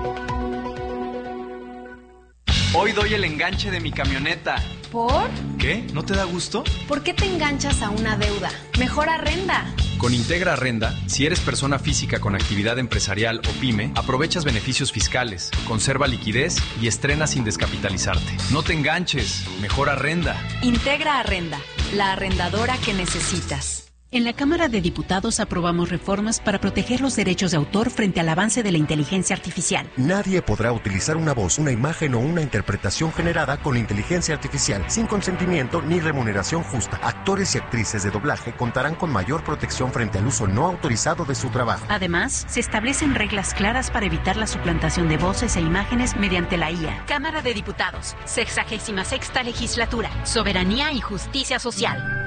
Hoy doy el enganche de mi camioneta. ¿Por? ¿Qué? ¿No te da gusto? ¿Por qué te enganchas a una deuda? Mejor arrenda. Con Integra Arrenda, si eres persona física con actividad empresarial o pyme, aprovechas beneficios fiscales, conserva liquidez y estrena sin descapitalizarte. No te enganches, mejor arrenda. Integra Arrenda, la arrendadora que necesitas. En la Cámara de Diputados aprobamos reformas para proteger los derechos de autor frente al avance de la inteligencia artificial. Nadie podrá utilizar una voz, una imagen o una interpretación generada con inteligencia artificial sin consentimiento ni remuneración justa. Actores y actrices de doblaje contarán con mayor protección frente al uso no autorizado de su trabajo. Además, se establecen reglas claras para evitar la suplantación de voces e imágenes mediante la I A. Cámara de Diputados, sexagésima sexta legislatura, soberanía y justicia social.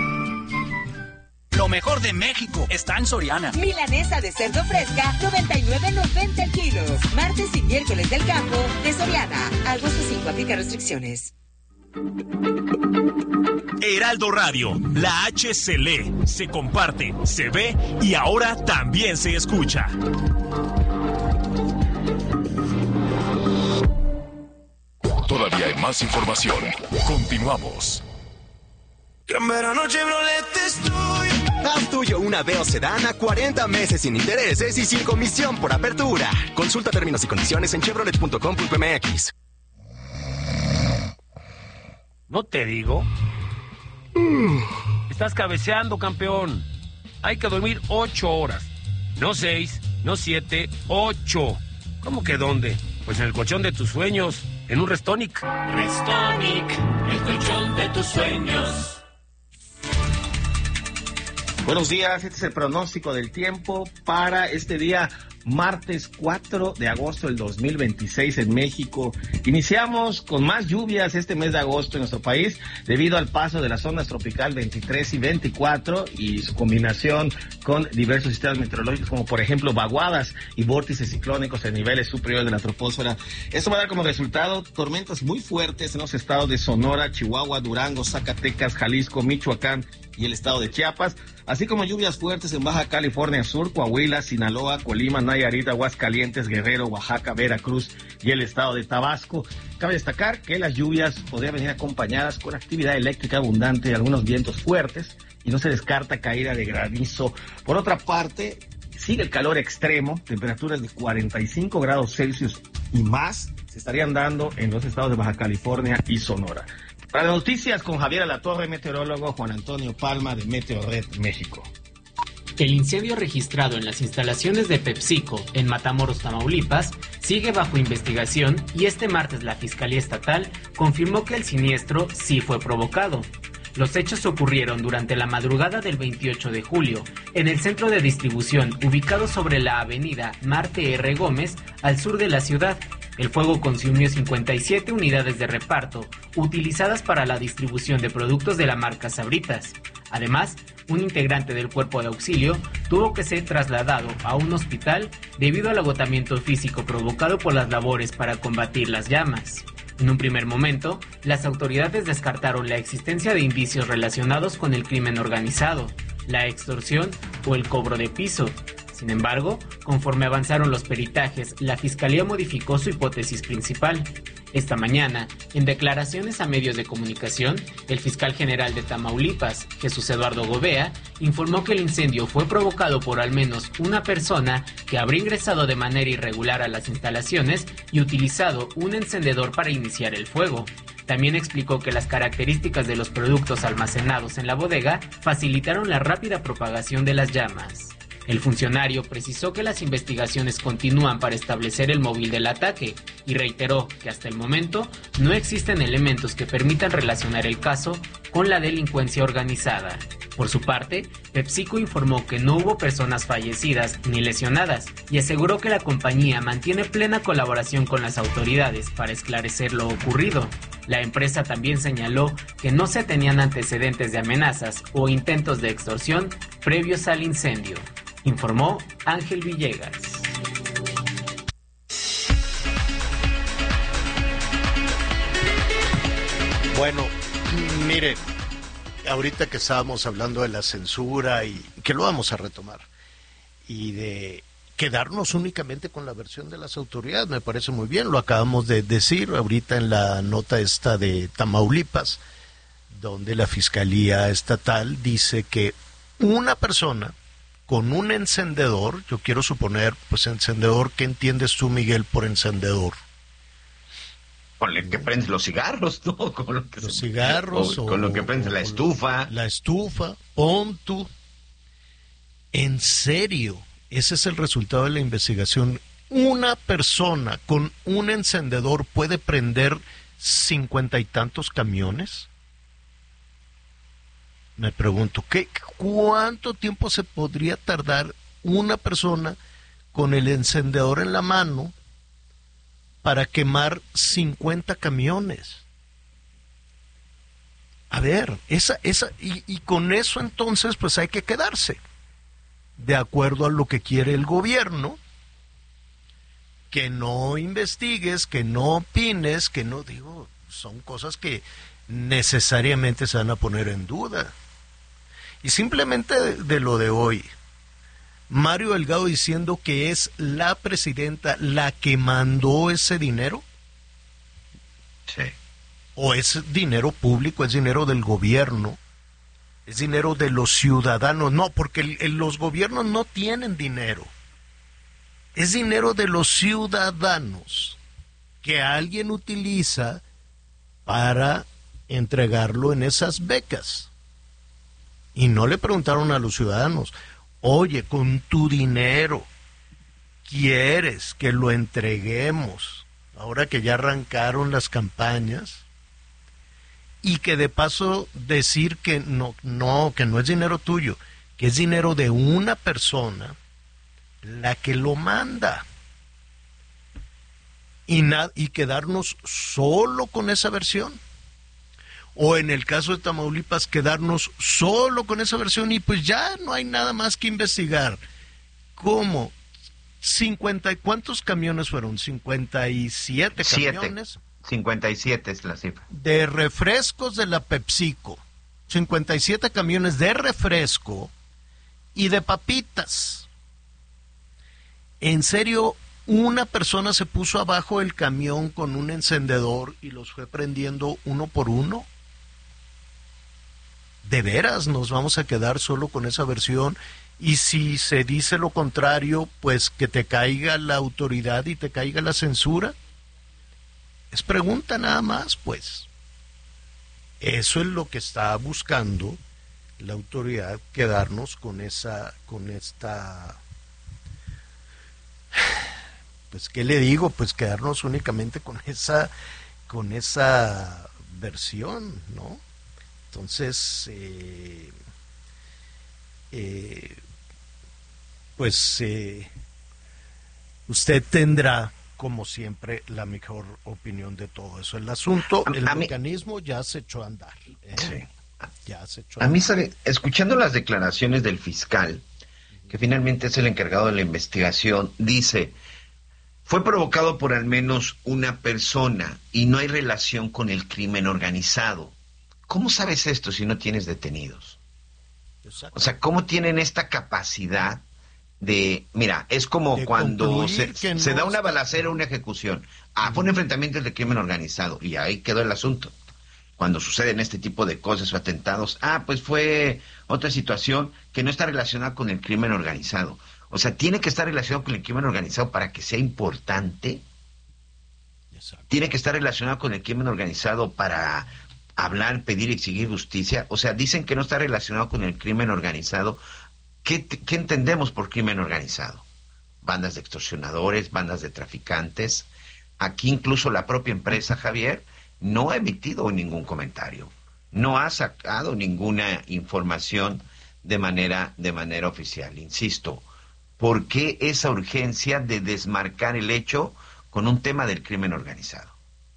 Lo mejor de México está en Soriana. Milanesa de cerdo fresca, noventa y nueve noventa el kilo. Martes y miércoles del campo de Soriana. Agosto cinco, aplica restricciones. Heraldo Radio, la H se lee, se comparte, se ve y ahora también se escucha. Todavía hay más información. Continuamos. En verano Chevrolet estoy. Haz tuyo una Veo Sedán a cuarenta meses sin intereses y sin comisión por apertura. Consulta términos y condiciones en chevrolet punto com punto m x. ¿No te digo? Estás cabeceando, campeón. Hay que dormir ocho horas. No seis, no siete, ocho. ¿Cómo que dónde? Pues en el colchón de tus sueños, en un Restonic. Restonic, el colchón de tus sueños. Buenos días, este es el pronóstico del tiempo para este día martes cuatro de agosto del dos mil veintiséis en México. Iniciamos con más lluvias este mes de agosto en nuestro país debido al paso de las zonas tropical veintitrés y veinticuatro y su combinación con diversos sistemas meteorológicos como por ejemplo vaguadas y vórtices ciclónicos en niveles superiores de la troposfera. Esto va a dar como resultado tormentas muy fuertes en los estados de Sonora, Chihuahua, Durango, Zacatecas, Jalisco, Michoacán y el estado de Chiapas, así como lluvias fuertes en Baja California Sur, Coahuila, Sinaloa, Colima, Nayarit, Aguascalientes, Guerrero, Oaxaca, Veracruz y el estado de Tabasco. Cabe destacar que las lluvias podrían venir acompañadas con actividad eléctrica abundante y algunos vientos fuertes, y no se descarta caída de granizo. Por otra parte, sigue el calor extremo, temperaturas de cuarenta y cinco grados Celsius y más se estarían dando en los estados de Baja California y Sonora. Para las noticias con Javier Alatorre, meteorólogo, Juan Antonio Palma de Meteorred México. El incendio registrado en las instalaciones de PepsiCo en Matamoros, Tamaulipas, sigue bajo investigación y este martes la Fiscalía Estatal confirmó que el siniestro sí fue provocado. Los hechos ocurrieron durante la madrugada del veintiocho de julio en el centro de distribución ubicado sobre la avenida Marte R. Gómez, al sur de la ciudad. El fuego consumió cincuenta y siete unidades de reparto utilizadas para la distribución de productos de la marca Sabritas. Además, un integrante del cuerpo de auxilio tuvo que ser trasladado a un hospital debido al agotamiento físico provocado por las labores para combatir las llamas. En un primer momento, las autoridades descartaron la existencia de indicios relacionados con el crimen organizado, la extorsión o el cobro de piso. Sin embargo, conforme avanzaron los peritajes, la Fiscalía modificó su hipótesis principal. Esta mañana, en declaraciones a medios de comunicación, el fiscal general de Tamaulipas, Jesús Eduardo Gobea, informó que el incendio fue provocado por al menos una persona que habría ingresado de manera irregular a las instalaciones y utilizado un encendedor para iniciar el fuego. También explicó que las características de los productos almacenados en la bodega facilitaron la rápida propagación de las llamas. El funcionario precisó que las investigaciones continúan para establecer el móvil del ataque y reiteró que hasta el momento no existen elementos que permitan relacionar el caso con la delincuencia organizada. Por su parte, PepsiCo informó que no hubo personas fallecidas ni lesionadas y aseguró que la compañía mantiene plena colaboración con las autoridades para esclarecer lo ocurrido. La empresa también señaló que no se tenían antecedentes de amenazas o intentos de extorsión previos al incendio. Informó Ángel Villegas. Bueno, mire, ahorita que estábamos hablando de la censura y que lo vamos a retomar y de quedarnos únicamente con la versión de las autoridades, me parece muy bien, lo acabamos de decir ahorita en la nota esta de Tamaulipas, donde la Fiscalía Estatal dice que una persona con un encendedor, yo quiero suponer, pues encendedor, ¿qué entiendes tú, Miguel, por encendedor? Con lo que prendes los cigarros, ¿no? Con lo que los se... cigarros. O, o, con lo que prendes la estufa. La estufa, pon tú. En serio, ese es el resultado de la investigación. Una persona con un encendedor puede prender cincuenta y tantos camiones. Me pregunto, ¿qué, ¿cuánto tiempo se podría tardar una persona con el encendedor en la mano para quemar cincuenta camiones? A ver, esa, esa, y, y con eso entonces pues hay que quedarse, de acuerdo a lo que quiere el gobierno, que no investigues, que no opines, que no, digo, son cosas que necesariamente se van a poner en duda. Y simplemente de, de lo de hoy, Mario Delgado diciendo que es la presidenta la que mandó ese dinero. Sí. O es dinero público, es dinero del gobierno, es dinero de los ciudadanos. No, porque el, el, los gobiernos no tienen dinero. Es dinero de los ciudadanos que alguien utiliza para entregarlo en esas becas. Y no le preguntaron a los ciudadanos, oye, con tu dinero, ¿quieres que lo entreguemos ahora que ya arrancaron las campañas? Y que de paso decir que no, no, que no es dinero tuyo, que es dinero de una persona la que lo manda. Y, na- y quedarnos solo con esa versión. O en el caso de Tamaulipas, quedarnos solo con esa versión y pues ya no hay nada más que investigar. ¿Cómo? cincuenta, ¿cuántos camiones fueron? cincuenta y siete camiones. cincuenta y siete es la cifra. De refrescos de la PepsiCo. cincuenta y siete camiones de refresco y de papitas. ¿En serio una persona se puso abajo del camión con un encendedor y los fue prendiendo uno por uno? ¿De veras nos vamos a quedar solo con esa versión? Y si se dice lo contrario, pues que te caiga la autoridad y te caiga la censura. Es pregunta nada más, pues. Eso es lo que está buscando la autoridad, quedarnos con esa, con esta, pues qué le digo, pues quedarnos únicamente con esa, con esa versión, ¿no? Entonces, eh, eh, pues eh, usted tendrá, como siempre, la mejor opinión de todo eso. El asunto, el a mecanismo mí, ya se echó a andar. ¿eh? Sí. Ya se echó a, a a mí, andar. sabe, escuchando las declaraciones del fiscal, que finalmente es el encargado de la investigación, dice, fue provocado por al menos una persona y no hay relación con el crimen organizado. ¿Cómo sabes esto si no tienes detenidos? Exacto. O sea, ¿cómo tienen esta capacidad de, mira, es como de cuando se, no se da una está... balacera, una ejecución. Ah, fue un enfrentamiento de crimen organizado y ahí quedó el asunto. Cuando suceden este tipo de cosas o atentados, ah, pues fue otra situación que no está relacionada con el crimen organizado. O sea, tiene que estar relacionado con el crimen organizado para que sea importante. Exacto. Tiene que estar relacionado con el crimen organizado para hablar, pedir y exigir justicia. O sea, dicen que no está relacionado con el crimen organizado. ¿Qué, qué entendemos por crimen organizado? Bandas de extorsionadores, bandas de traficantes. Aquí incluso la propia empresa, Javier, no ha emitido ningún comentario, no ha sacado ninguna información de manera, de manera oficial. Insisto, ¿por qué esa urgencia de desmarcar el hecho con un tema del crimen organizado?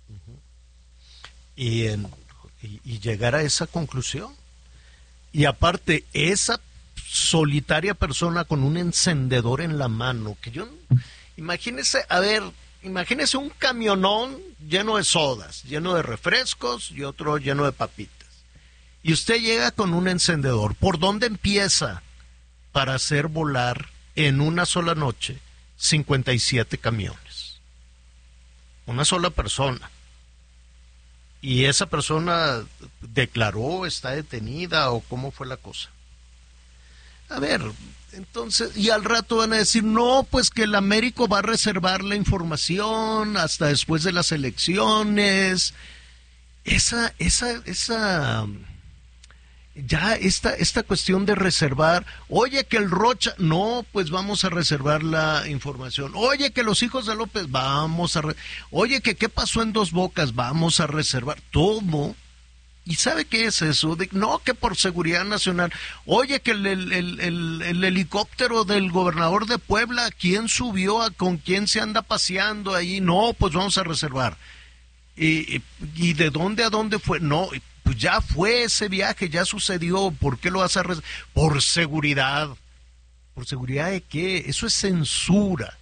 Y, en, y, y llegar a esa conclusión. Y aparte, esa solitaria persona con un encendedor en la mano, que yo, imagínese, a ver, imagínese un camionón lleno de sodas, lleno de refrescos y otro lleno de papitas. Y usted llega con un encendedor. ¿Por dónde empieza para hacer volar en una sola noche cincuenta y siete camiones? Una sola persona. ¿Y esa persona declaró, está detenida o cómo fue la cosa? A ver, entonces, y al rato van a decir, no, pues que el Américo va a reservar la información hasta después de las elecciones. Esa, esa, esa, ya esta, esta cuestión de reservar, oye que el Rocha, no, pues vamos a reservar la información. Oye que los hijos de López, vamos a, re... oye que qué pasó en Dos Bocas, vamos a reservar todo. ¿Y sabe qué es eso? De, no, que por seguridad nacional. Oye, que el, el, el, el, el helicóptero del gobernador de Puebla, ¿quién subió? A, ¿Con quién se anda paseando ahí? No, pues vamos a reservar. ¿Y, y de dónde a dónde fue? No, pues ya fue ese viaje, ya sucedió. ¿Por qué lo vas a reservar? Por seguridad. ¿Por seguridad de qué? Eso es censura.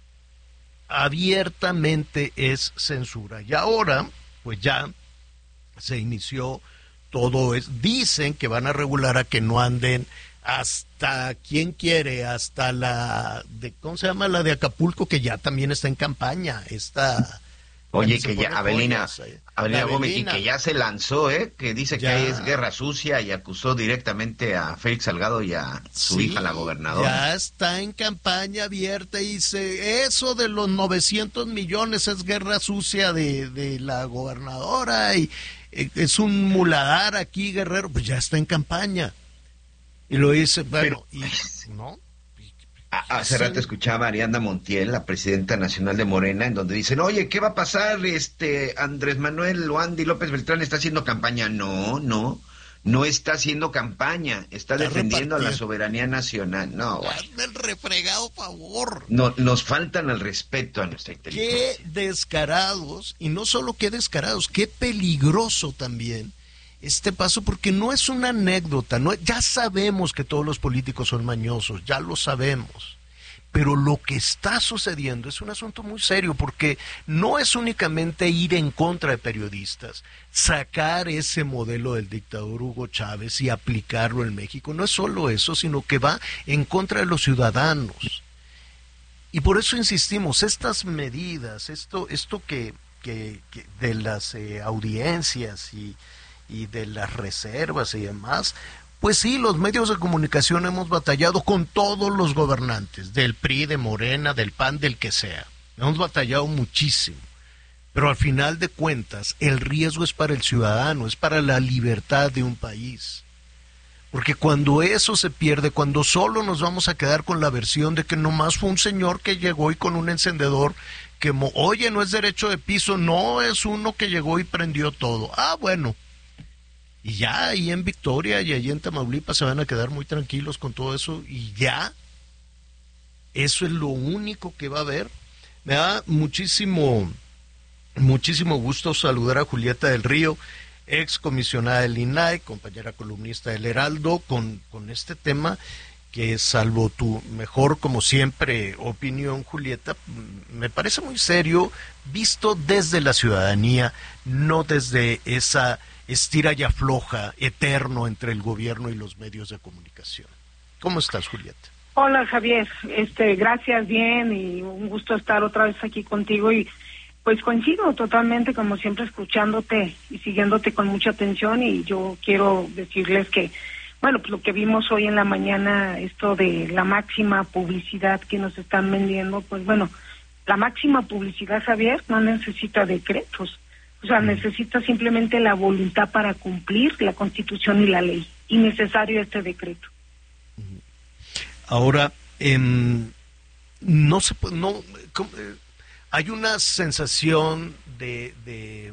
Abiertamente es censura. Y ahora, pues ya se inició todo eso. Dicen que van a regular a que no anden hasta, ¿quién quiere? Hasta la, de ¿cómo se llama? La de Acapulco, que ya también está en campaña. Esta, Oye, que ya, Avelina, Avelina Gómez, y que ya se lanzó, ¿eh? Que dice ya, que es guerra sucia y acusó directamente a Félix Salgado y a su sí, hija, la gobernadora. Ya está en campaña abierta y dice, eso de los novecientos millones es guerra sucia de, de la gobernadora y es un muladar aquí, Guerrero, pues ya está en campaña. Y lo dice, bueno, Pero, y, ¿no? Hace rato escuchaba a Ariadna Montiel, la presidenta nacional de Morena, en donde dicen, oye, ¿qué va a pasar? Este Andrés Manuel Loandi López Beltrán está haciendo campaña. No, no, no está haciendo campaña, está, está defendiendo a la soberanía nacional. No, hazme el refregado favor. No, nos faltan el respeto a nuestra inteligencia. Qué descarados, y no solo qué descarados, qué peligroso también este paso, porque no es una anécdota, no, ya sabemos que todos los políticos son mañosos, ya lo sabemos, pero lo que está sucediendo es un asunto muy serio, porque no es únicamente ir en contra de periodistas, sacar ese modelo del dictador Hugo Chávez y aplicarlo en México, no es solo eso, sino que va en contra de los ciudadanos. Y por eso insistimos, estas medidas, esto, esto que, que, que de las eh, audiencias y y de las reservas y demás, pues sí, los medios de comunicación hemos batallado con todos los gobernantes, del P R I, de Morena, del P A N, del que sea. Hemos batallado muchísimo. Pero al final de cuentas, el riesgo es para el ciudadano, es para la libertad de un país. Porque cuando eso se pierde, cuando solo nos vamos a quedar con la versión de que nomás fue un señor que llegó y con un encendedor, que, oye, no es derecho de piso, no, es uno que llegó y prendió todo. Ah, bueno. Y ya ahí en Victoria y allí en Tamaulipas se van a quedar muy tranquilos con todo eso y ya, eso es lo único que va a haber. Me da muchísimo, muchísimo gusto saludar a Julieta del Río, ex comisionada del I N A I, compañera columnista del Heraldo, con, con este tema que, salvo tu mejor, como siempre, opinión, Julieta, me parece muy serio, visto desde la ciudadanía, no desde esa estira y afloja eterno entre el gobierno y los medios de comunicación. ¿Cómo estás, Julieta? Hola Javier, este, gracias, bien, y un gusto estar otra vez aquí contigo, y pues coincido totalmente, como siempre, escuchándote y siguiéndote con mucha atención. Y yo quiero decirles que, bueno, pues lo que vimos hoy en la mañana, esto de la máxima publicidad que nos están vendiendo, pues bueno, la máxima publicidad, Javier, no necesita decretos, o sea, necesita simplemente la voluntad para cumplir la Constitución y la ley, innecesario este decreto. Ahora, eh, no se puede, no, eh, hay una sensación de, de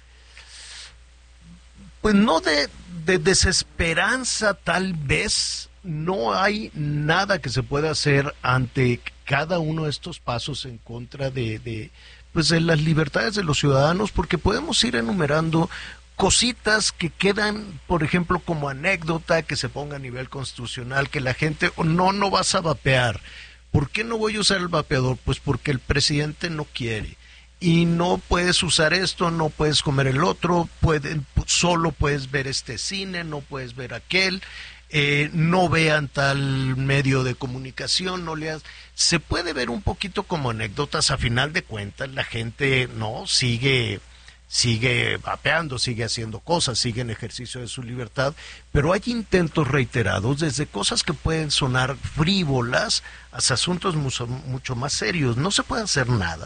pues no de, de desesperanza, tal vez. No hay nada que se pueda hacer ante cada uno de estos pasos en contra de, de, pues de las libertades de los ciudadanos, porque podemos ir enumerando cositas que quedan, por ejemplo, como anécdota, que se ponga a nivel constitucional, que la gente, oh, no, no vas a vapear. ¿Por qué no voy a usar el vapeador? Pues porque el presidente no quiere. Y no puedes usar esto, no puedes comer el otro, puede, solo puedes ver este cine, no puedes ver aquel, eh, no vean tal medio de comunicación, no leas. Se puede ver un poquito como anécdotas, a final de cuentas la gente no sigue... sigue vapeando, sigue haciendo cosas, sigue en ejercicio de su libertad, pero hay intentos reiterados, desde cosas que pueden sonar frívolas hasta asuntos mucho, mucho más serios. ¿No se puede hacer nada?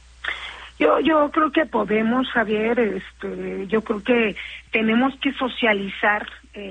Yo yo creo que podemos, Javier, este, yo creo que tenemos que socializar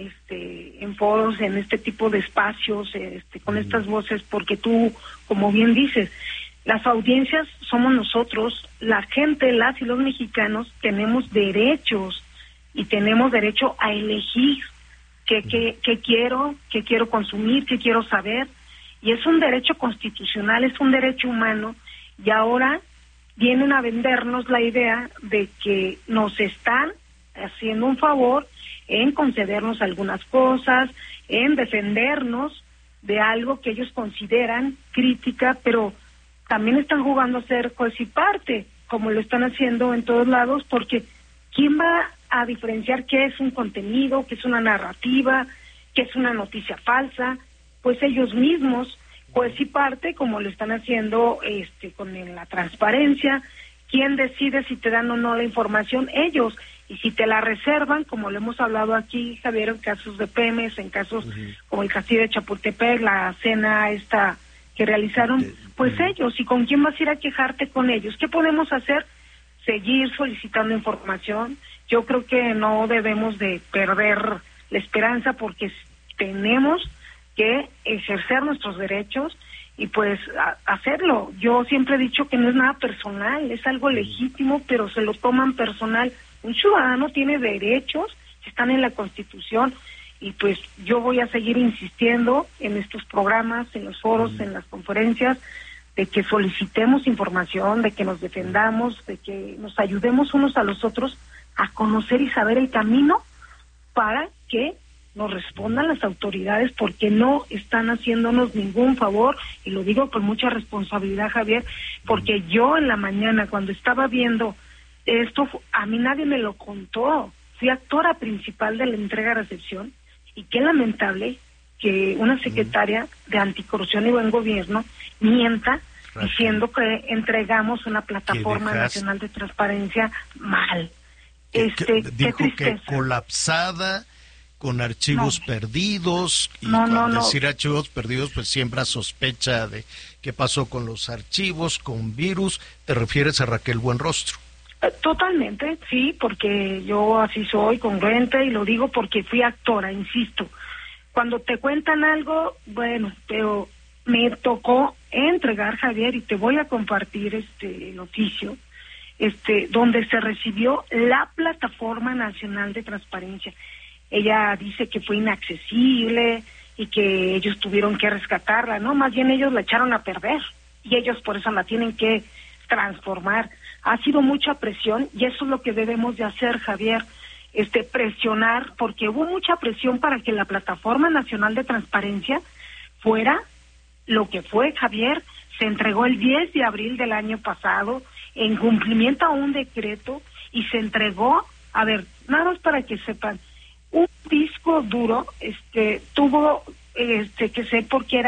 este, en foros, en este tipo de espacios, este, con estas voces, porque tú, como bien dices, las audiencias somos nosotros, la gente, las y los mexicanos tenemos derechos y tenemos derecho a elegir qué, qué, qué quiero, qué quiero consumir, qué quiero saber, y es un derecho constitucional, es un derecho humano, y ahora vienen a vendernos la idea de que nos están haciendo un favor en concedernos algunas cosas, en defendernos de algo que ellos consideran crítica, pero también están jugando a ser juez y parte, como lo están haciendo en todos lados, porque ¿quién va a diferenciar qué es un contenido, qué es una narrativa, qué es una noticia falsa? Pues ellos mismos, juez y parte, como lo están haciendo este con la transparencia. ¿Quién decide si te dan o no la información? Ellos. Y si te la reservan, como lo hemos hablado aquí, Javier, en casos de Pemex, en casos uh-huh. como el Castillo de Chapultepec, la cena esta que realizaron, pues uh-huh. ellos. ¿Y con quién vas a ir a quejarte? Con ellos. ¿Qué podemos hacer? Seguir solicitando información. Yo creo que no debemos de perder la esperanza, porque tenemos que ejercer nuestros derechos y pues a, hacerlo. Yo siempre he dicho que no es nada personal, es algo legítimo, pero se lo toman personal. Un ciudadano tiene derechos que están en la Constitución, y pues yo voy a seguir insistiendo en estos programas, en los foros, mm. en las conferencias, de que solicitemos información, de que nos defendamos, de que nos ayudemos unos a los otros a conocer y saber el camino para que nos respondan las autoridades, porque no están haciéndonos ningún favor, y lo digo con mucha responsabilidad, Javier, porque yo en la mañana, cuando estaba viendo esto, a mí nadie me lo contó, fui actora principal de la entrega-recepción, y qué lamentable que una secretaria de Anticorrupción y Buen Gobierno mienta Raquel, diciendo que entregamos una plataforma nacional de transparencia mal. Que, este, que dijo qué que colapsada, con archivos no. perdidos, y no, no, al decir no. archivos perdidos, pues siembra sospecha de qué pasó con los archivos, con virus. ¿Te refieres a Raquel Buenrostro? Totalmente, sí, porque yo así soy, congruente, y lo digo porque fui actora, insisto. Cuando te cuentan algo, bueno, pero me tocó entregar, Javier, y te voy a compartir este el oficio, este donde se recibió la Plataforma Nacional de Transparencia. Ella dice que fue inaccesible y que ellos tuvieron que rescatarla, ¿no? Más bien ellos la echaron a perder, y ellos por eso la tienen que transformar. Ha sido mucha presión, y eso es lo que debemos de hacer, Javier, este presionar, porque hubo mucha presión para que la Plataforma Nacional de Transparencia fuera lo que fue, Javier. Se entregó el diez de abril del año pasado en cumplimiento a un decreto, y se entregó, a ver, nada más para que sepan, un disco duro, este tuvo este que ser porque eran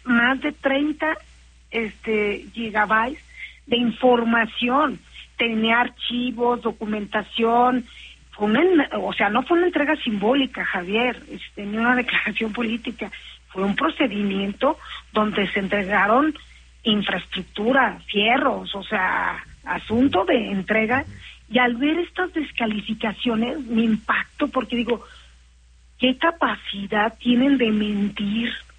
más de treinta este, gigabytes de información, tenía archivos, documentación, fue una, o sea, no fue una entrega simbólica, Javier, este, ni una declaración política, fue un procedimiento donde se entregaron infraestructura, fierros, o sea, asunto de entrega, y al ver estas descalificaciones me impacto porque digo, ¿qué capacidad tienen de mentir